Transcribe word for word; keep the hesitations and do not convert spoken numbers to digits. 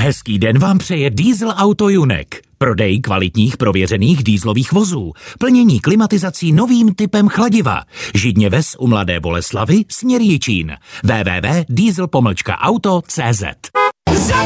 Hezký den vám přeje Diesel Auto Junek. Prodej kvalitních prověřených dieselových vozů. Plnění klimatizací novým typem chladiva. Židně ves u Mladé Boleslavi směr Jičín. w w w tečka diesel pomlčka auto tečka cz